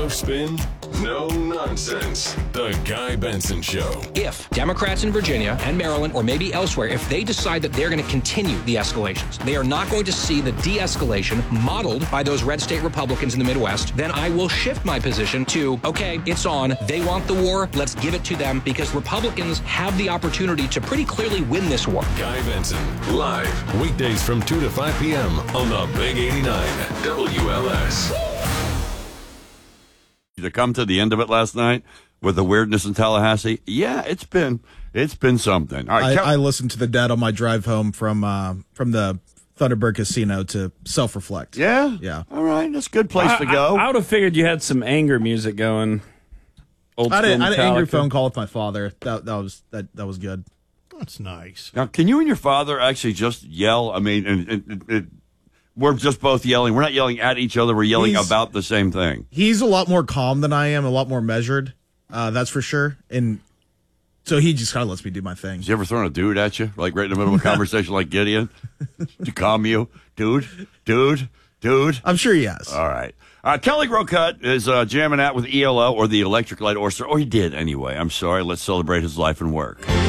enough spin? No nonsense. The Guy Benson Show. If Democrats in Virginia and Maryland, or maybe elsewhere, if they decide that they're going to continue the escalations, they are not going to see the de-escalation modeled by those red state Republicans in the Midwest, then I will shift my position to, okay, it's on. They want the war. Let's give it to them, because Republicans have the opportunity to pretty clearly win this war. Guy Benson, live, weekdays from 2 to 5 p.m. on the Big 89 WLS. To come to the end of it last night with the weirdness in Tallahassee, yeah, it's been something. All right, I listened to the Dead on my drive home from the Thunderbird Casino to self-reflect. Yeah. All right, that's a good place to go. I would have figured you had some anger music going. I had an angry phone call with my father. That was good. That's nice. Now, can you and your father actually just yell? I mean, we're just both yelling. We're not yelling at each other. We're yelling about the same thing. He's a lot more calm than I am, a lot more measured. That's for sure. And so he just kind of lets me do my thing. Has he ever thrown a dude at you, like right in the middle of a conversation like Gideon, to calm you? Dude? I'm sure he has. All right. Kelly Rocut is jamming out with ELO or the Electric Light Orchestra, or he did anyway. I'm sorry. Let's celebrate his life and work.